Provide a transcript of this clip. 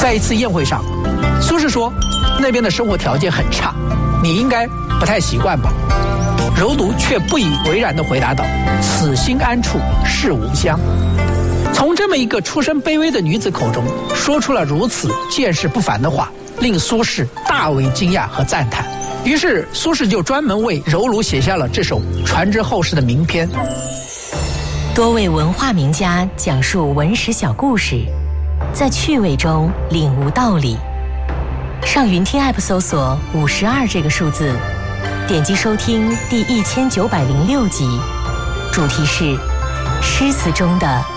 在一次宴会上，苏轼说那边的生活条件很差，你应该不太习惯吧？柔奴却不以为然地回答道：此心安处是吾乡。从这么一个出身卑微的女子口中说出了如此见识不凡的话，令苏轼大为惊讶和赞叹。于是苏轼就专门为柔奴写下了这首传之后世的名篇。 多位文化名家讲述文史小故事，在趣味中领悟道理。上云听 App 搜索52这个数字，点击收听第1906集，主题是诗词中的